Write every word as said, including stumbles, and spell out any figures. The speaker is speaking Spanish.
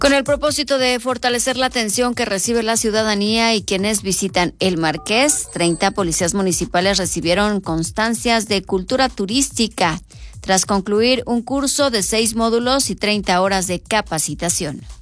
Con el propósito de fortalecer la atención que recibe la ciudadanía y quienes visitan el Marqués, treinta policías municipales recibieron constancias de cultura turística tras concluir un curso de seis módulos y treinta horas de capacitación.